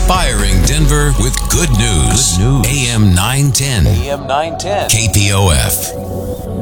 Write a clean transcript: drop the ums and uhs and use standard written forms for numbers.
Inspiring Denver with good news. AM 910. KPOF.